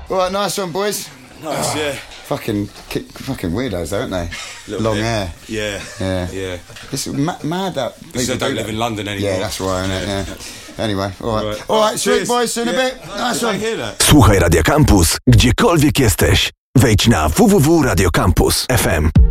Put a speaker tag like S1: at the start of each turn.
S1: All right, nice one, boys.
S2: Nice, yeah.
S1: Fucking weirdos, though, aren't they? Long
S2: bit.
S1: hair.
S2: Yeah.
S1: It's mad that
S2: Because I don't live in London anymore.
S1: Yeah, that's right, isn't it? Yeah. Anyway, all right, sweet boys, see you in a bit. Nice one.
S3: Słuchaj Radia Campus, gdziekolwiek jesteś. Wejdź na www.radiocampus.fm.